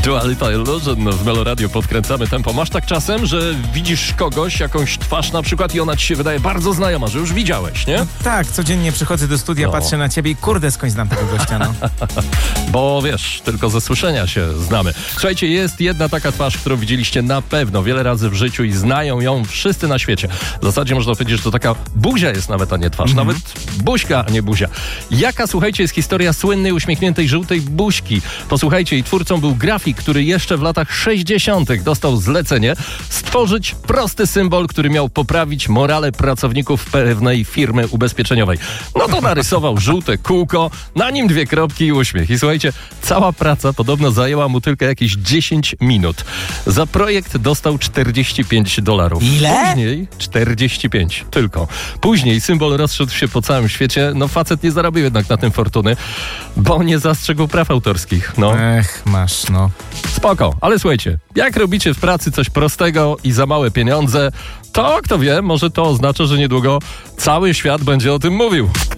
Dua Lipa Illusion w Melo Radio. Podkręcamy tempo. Masz tak czasem, że widzisz kogoś, jakąś twarz na przykład i ona ci się wydaje bardzo znajoma, że już widziałeś, nie? Tak, codziennie przychodzę do studia, patrzę na ciebie i kurde, skądś znam tego gościa, no. Bo wiesz, tylko ze słyszenia się znamy. Słuchajcie, jest jedna taka twarz, którą widzieliście na pewno wiele razy w życiu i znają ją wszyscy na świecie. W zasadzie można powiedzieć, że to taka buzia jest nawet, a nie twarz. Nawet buźka, a nie buzia. Jaka, słuchajcie, jest historia słynnej, uśmiechniętej, żółtej buźki? Posłuchajcie, jej twórcą był grafik, który jeszcze w latach 60. dostał zlecenie stworzyć prosty symbol, który miał poprawić morale pracowników pewnej firmy ubezpieczeniowej. No to narysował żółte kółko, na nim 2 kropki i uśmiech. I słuchajcie, cała praca podobno zajęła mu tylko jakieś 10 minut. Za projekt dostał $45. Ile? Później 45 tylko. Później symbol rozszedł się po całym świecie. No facet nie zarobił jednak na tym fortuny, bo nie zastrzegł praw autorskich. No. Ech, masz, no. Spoko, ale słuchajcie, jak robicie w pracy coś prostego i za małe pieniądze, to kto wie, może to oznacza, że niedługo cały świat będzie o tym mówił.